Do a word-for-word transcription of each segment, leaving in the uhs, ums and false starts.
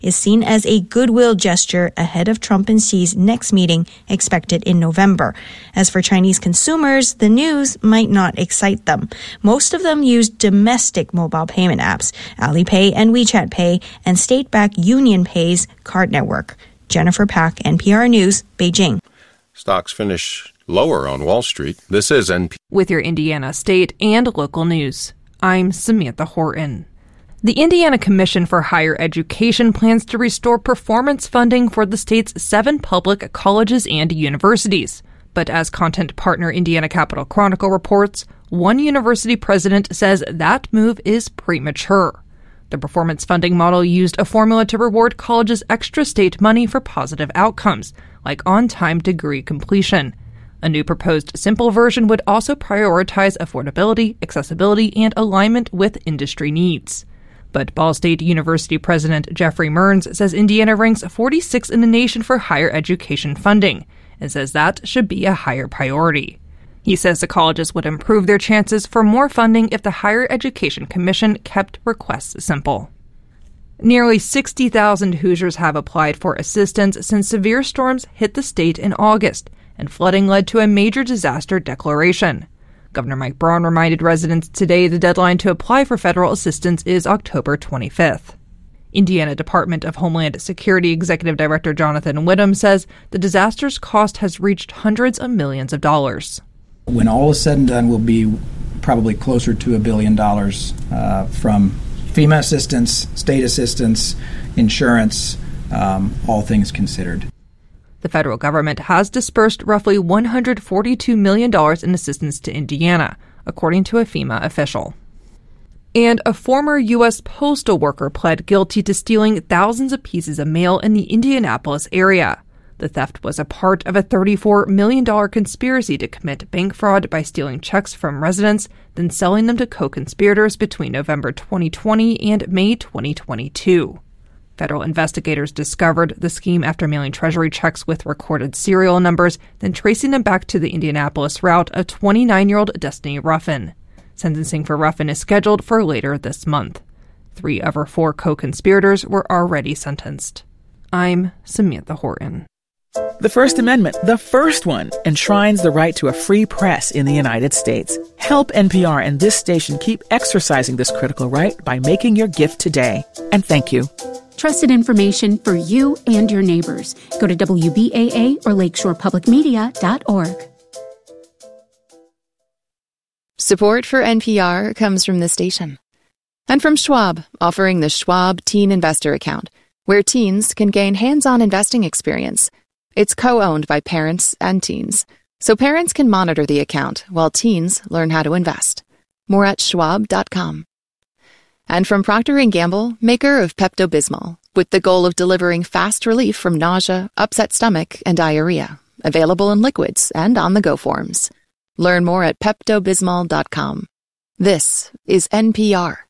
is seen as a goodwill gesture ahead of Trump and Xi's next meeting expected in November. As for Chinese consumers, the news might not excite them. Most of them use domestic mobile payment apps, Alipay and WeChat Pay, and state-backed UnionPay's card network. Jennifer Pak, N P R News, Beijing. Stocks finish lower on Wall Street. This is N P R. With your Indiana state and local news, I'm Samantha Horton. The Indiana Commission for Higher Education plans to restore performance funding for the state's seven public colleges and universities. But as content partner Indiana Capital Chronicle reports, one university president says that move is premature. The performance funding model used a formula to reward colleges extra state money for positive outcomes, like on-time degree completion. A new proposed simple version would also prioritize affordability, accessibility, and alignment with industry needs. But Ball State University President Jeffrey Mearns says Indiana ranks forty-sixth in the nation for higher education funding, and says that should be a higher priority. He says the colleges would improve their chances for more funding if the Higher Education Commission kept requests simple. Nearly sixty thousand Hoosiers have applied for assistance since severe storms hit the state in August, and flooding led to a major disaster declaration. Governor Mike Braun reminded residents today the deadline to apply for federal assistance is October twenty-fifth. Indiana Department of Homeland Security Executive Director Jonathan Whittam says the disaster's cost has reached hundreds of millions of dollars. When all is said and done, we'll be probably closer to a billion dollars uh, from FEMA assistance, state assistance, insurance, um, all things considered. The federal government has dispersed roughly one hundred forty-two million dollars in assistance to Indiana, according to a FEMA official. And a former U S postal worker pled guilty to stealing thousands of pieces of mail in the Indianapolis area. The theft was a part of a thirty-four million dollars conspiracy to commit bank fraud by stealing checks from residents, then selling them to co-conspirators between November twenty twenty and May twenty twenty-two. Federal investigators discovered the scheme after mailing Treasury checks with recorded serial numbers, then tracing them back to the Indianapolis route of twenty-nine-year-old Destiny Ruffin. Sentencing for Ruffin is scheduled for later this month. Three of her four co-conspirators were already sentenced. I'm Samantha Horton. The First Amendment, the first one, enshrines the right to a free press in the United States. Help N P R and this station keep exercising this critical right by making your gift today. And thank you. Trusted information for you and your neighbors. Go to W B A A or lakeshore public media dot org. Support for N P R comes from this station. And from Schwab, offering the Schwab Teen Investor Account, where teens can gain hands-on investing experience. It's co-owned by parents and teens, so parents can monitor the account while teens learn how to invest. More at schwab dot com. And from Procter and Gamble, maker of Pepto-Bismol, with the goal of delivering fast relief from nausea, upset stomach, and diarrhea. Available in liquids and on-the-go forms. Learn more at Pepto Bismol dot com. This is N P R.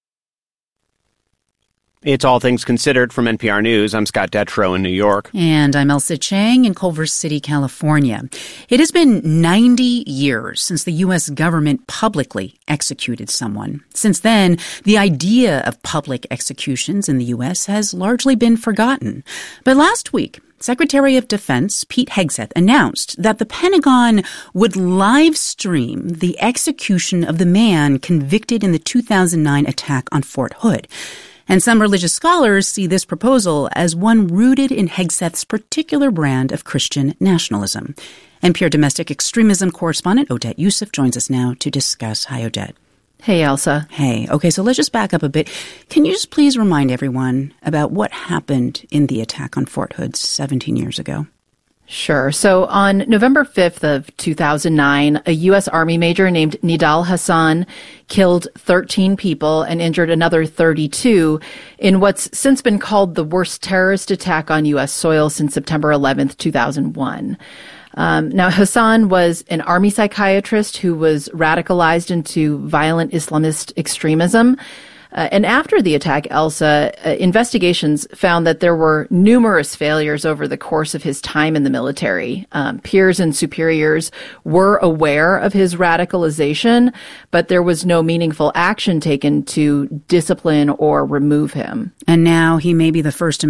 It's All Things Considered from N P R News. I'm Scott Detrow in New York. And I'm Elsa Chang in Culver City, California. It has been ninety years since the U S government publicly executed someone. Since then, the idea of public executions in the U S has largely been forgotten. But last week, Secretary of Defense Pete Hegseth announced that the Pentagon would live stream the execution of the man convicted in the two thousand nine attack on Fort Hood. And some religious scholars see this proposal as one rooted in Hegseth's particular brand of Christian nationalism. N P R domestic extremism correspondent Odette Youssef joins us now to discuss. Hi, Odette. Hey, Elsa. Hey. Okay, so let's just back up a bit. Can you just please remind everyone about what happened in the attack on Fort Hood seventeen years ago? Sure. So on November fifth of two thousand nine, a U S Army major named Nidal Hasan killed thirteen people and injured another thirty-two in what's since been called the worst terrorist attack on U S soil since September eleventh, two thousand one. Um, now, Hassan was an army psychiatrist who was radicalized into violent Islamist extremism. Uh, and after the attack, Elsa, uh, investigations found that there were numerous failures over the course of his time in the military. Um, peers and superiors were aware of his radicalization, but there was no meaningful action taken to discipline or remove him. And now he may be the first